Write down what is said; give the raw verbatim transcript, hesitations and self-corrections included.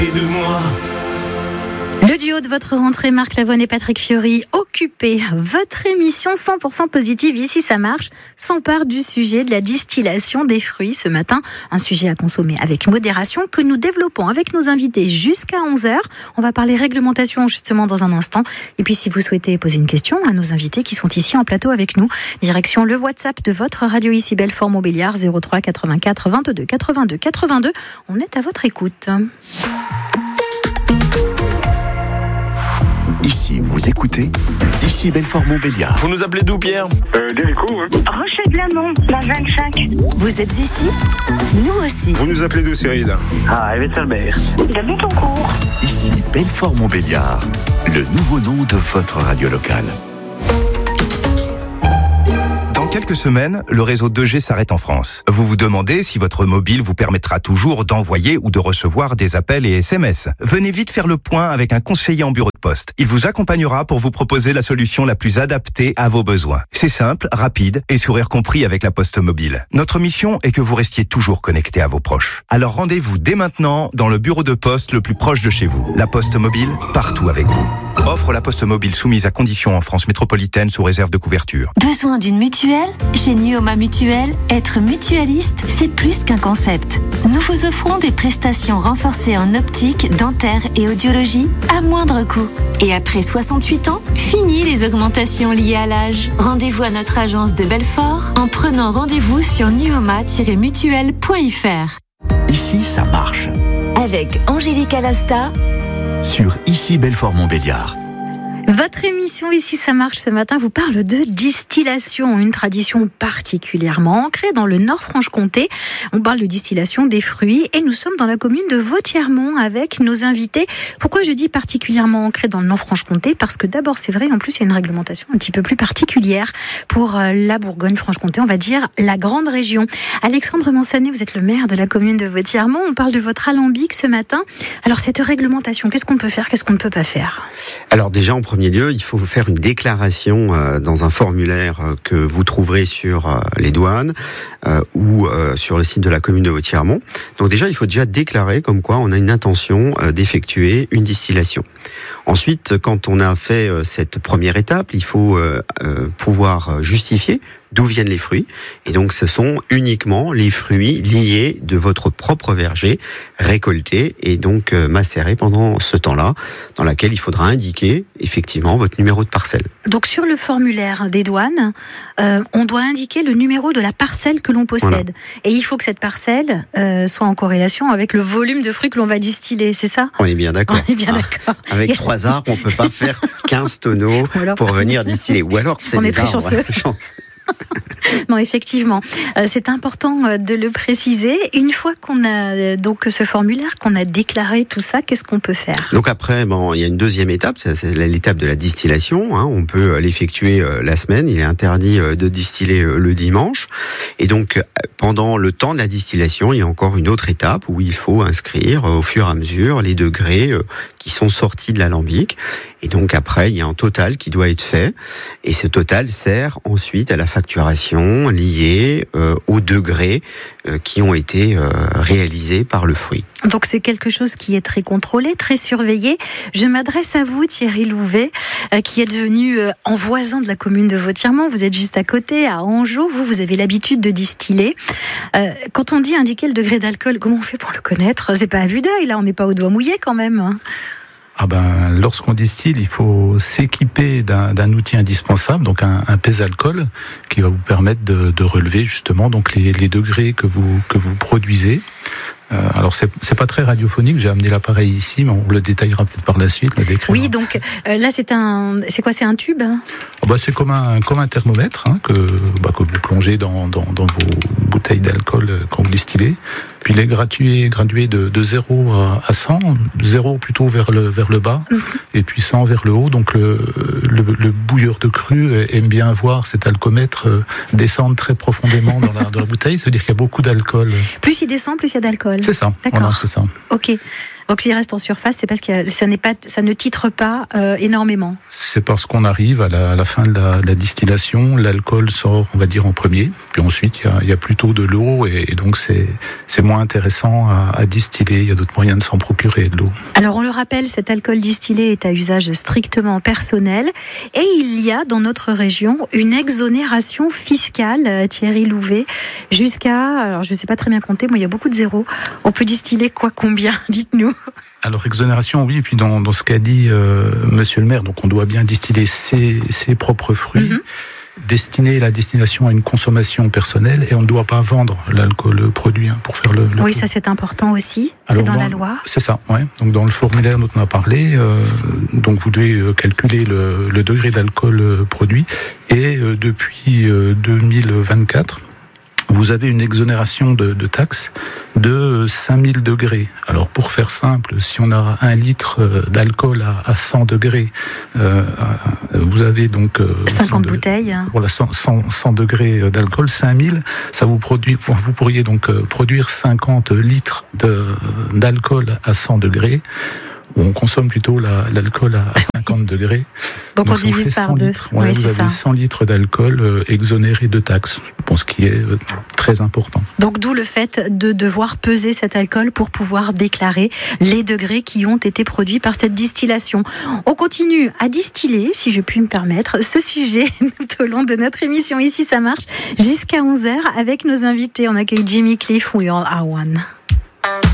Aide-moi. Le duo de votre rentrée, Marc Lavoine et Patrick Fiori, occupez votre émission cent pour cent positive, ici ça marche, s'empare du sujet de la distillation des fruits ce matin. Un sujet à consommer avec modération que nous développons avec nos invités jusqu'à onze heures. On va parler réglementation justement dans un instant. Et puis si vous souhaitez poser une question à nos invités qui sont ici en plateau avec nous, direction le WhatsApp de votre radio ici Belfort-Montbéliard zéro trois quatre-vingt-quatre vingt-deux quatre-vingt-deux quatre-vingt-deux. On est à votre écoute. Ici, vous écoutez Ici Belfort-Montbéliard. Vous nous appelez d'où, Pierre? Euh, Dérico, hein. Rocher-de-Lamont, la vingt-cinq. Vous êtes ici? Nous aussi. Vous nous appelez d'où, Cyril? Ah, Evetzelberg. De Bétoncourt. Ici Belfort-Montbéliard, le nouveau nom de votre radio locale. Dans quelques semaines, le réseau deux G s'arrête en France. Vous vous demandez si votre mobile vous permettra toujours d'envoyer ou de recevoir des appels et S M S. Venez vite faire le point avec un conseiller en bureau de poste. Il vous accompagnera pour vous proposer la solution la plus adaptée à vos besoins. C'est simple, rapide et sourire compris avec la Poste Mobile. Notre mission est que vous restiez toujours connecté à vos proches. Alors rendez-vous dès maintenant dans le bureau de poste le plus proche de chez vous. La Poste Mobile, partout avec vous. Offre la Poste Mobile soumise à conditions en France métropolitaine sous réserve de couverture. Besoin d'une mutuelle? Chez Nuoma Mutuelle, être mutualiste, c'est plus qu'un concept. Nous vous offrons des prestations renforcées en optique, dentaire et audiologie à moindre coût. Et après soixante-huit ans, fini les augmentations liées à l'âge. Rendez-vous à notre agence de Belfort en prenant rendez-vous sur nuoma tiret mutuelle point f r. Ici, ça marche. Avec Angélique Alasta Sur Ici Belfort-Montbéliard. Votre émission Ici ça marche ce matin vous parle de distillation, une tradition particulièrement ancrée dans le Nord-Franche-Comté. On parle de distillation des fruits et nous sommes dans la commune de Vauthièremont avec nos invités. Pourquoi je dis particulièrement ancrée dans le Nord-Franche-Comté? Parce que d'abord c'est vrai, en plus il y a une réglementation un petit peu plus particulière pour la Bourgogne-Franche-Comté, on va dire la grande région. Alexandre Mansanet, vous êtes le maire de la commune de Vauthièremont. On parle de votre alambic ce matin. Alors cette réglementation, qu'est-ce qu'on peut faire, qu'est-ce qu'on ne peut pas faire? Alors déjà en premier lieu, il faut faire une déclaration euh, dans un formulaire euh, que vous trouverez sur euh, les douanes euh, ou euh, sur le site de la commune de Vauthièremont. Donc déjà, il faut déjà déclarer comme quoi on a une intention euh, d'effectuer une distillation. Ensuite, quand on a fait euh, cette première étape, il faut euh, euh, pouvoir justifier d'où viennent les fruits. Et donc, ce sont uniquement les fruits liés de votre propre verger, récoltés et donc euh, macérés pendant ce temps-là, dans laquelle il faudra indiquer effectivement votre numéro de parcelle. Donc, sur le formulaire des douanes, euh, on doit indiquer le numéro de la parcelle que l'on possède. Voilà. Et il faut que cette parcelle euh, soit en corrélation avec le volume de fruits que l'on va distiller, c'est ça? On est bien d'accord. On est bien ah, d'accord. Avec trois arbres, on ne peut pas faire quinze tonneaux alors, pour venir distiller. Ou alors, c'est on des est très arbres. chanceux. Non, effectivement, euh, c'est important euh, de le préciser. Une fois qu'on a euh, donc ce formulaire, qu'on a déclaré tout ça, qu'est-ce qu'on peut faire? Donc après, bon, il y a une deuxième étape, c'est, c'est l'étape de la distillation. Hein, on peut l'effectuer euh, la semaine. Il est interdit euh, de distiller euh, le dimanche. Et donc, euh, pendant le temps de la distillation, il y a encore une autre étape où il faut inscrire euh, au fur et à mesure les degrés euh, qui sont sortis de l'alambic. Et donc après, il y a un total qui doit être fait. Et ce total sert ensuite à la facturation liée euh, aux degrés euh, qui ont été euh, réalisés par le fruit. Donc c'est quelque chose qui est très contrôlé, très surveillé. Je m'adresse à vous, Thierry Louvet, euh, qui êtes venu euh, en voisin de la commune de Vauthièremont. Vous êtes juste à côté, à Anjou. Vous, vous avez l'habitude de distiller. Euh, quand on dit indiquer le degré d'alcool, comment on fait pour le connaître? C'est pas à vue d'œil, là, on n'est pas au doigt mouillé quand même. Ah ben, lorsqu'on distille, il faut s'équiper d'un, d'un outil indispensable, donc un, un pèse-alcool, qui va vous permettre de, de relever justement donc les, les degrés que vous que vous produisez. Euh, alors c'est c'est pas très radiophonique, j'ai amené l'appareil ici, mais on le détaillera peut-être par la suite, le décrire. Oui, donc euh, là c'est un, c'est quoi, c'est un tube? Ah bah, c'est comme un comme un thermomètre hein, que bah, que vous plongez dans dans dans vos bouteilles d'alcool quand vous distillez. Puis il est gradué gradué de de zéro à cent, zéro plutôt vers le vers le bas, mmh. et puis cent vers le haut. Donc le le, le bouilleur de cru aime bien voir cet alcomètre descendre très profondément dans la dans la bouteille, c'est-à-dire qu'il y a beaucoup d'alcool. Plus il descend, plus il y a d'alcool. C'est ça. D'accord. Voilà, c'est ça. Ok. Donc s'il reste en surface, c'est parce que ça, n'est pas, ça ne titre pas euh, énormément. C'est parce qu'on arrive à la, à la fin de la, la distillation, l'alcool sort, on va dire, en premier, puis ensuite il y a, il y a plutôt de l'eau, et, et donc c'est, c'est moins intéressant à, à distiller. Il y a d'autres moyens de s'en procurer de l'eau. Alors on le rappelle, cet alcool distillé est à usage strictement personnel, et il y a dans notre région une exonération fiscale, Thierry Louvet, jusqu'à, alors je ne sais pas très bien compter, moi il y a beaucoup de zéros. On peut distiller quoi, combien? Dites-nous. Alors exonération, oui, et puis dans, dans ce qu'a dit euh, Monsieur le maire, donc on doit bien distiller ses, ses propres fruits, mm-hmm. destiner la destination à une consommation personnelle, et on ne doit pas vendre l'alcool produit hein, pour faire le, le oui, coup. Ça c'est important aussi, alors, c'est dans, dans la loi. C'est ça, ouais. Donc dans le formulaire dont on a parlé, euh, donc vous devez calculer le, le degré d'alcool produit, et euh, depuis euh, deux mille vingt-quatre, vous avez une exonération de, de taxes de cinq mille degrés. Alors pour faire simple, si on a un litre d'alcool à, à cent degrés, euh, vous avez donc euh, cinquante bouteilles. Voilà, cent, cent, cent degrés d'alcool, cinq mille, ça vous produit, vous pourriez donc produire cinquante litres de, d'alcool à cent degrés. On consomme plutôt la, l'alcool à, à cinquante degrés. Donc, donc on divise par deux. Ouais, oui, vous c'est avez ça. cent litres d'alcool euh, exonérés de taxes, bon, ce qui est euh, très important. Donc d'où le fait de devoir peser cet alcool pour pouvoir déclarer les degrés qui ont été produits par cette distillation. On continue à distiller, si je puis me permettre, ce sujet tout au long de notre émission. Ici, ça marche jusqu'à onze heures avec nos invités. On accueille Jimmy Cliff, We All Are One.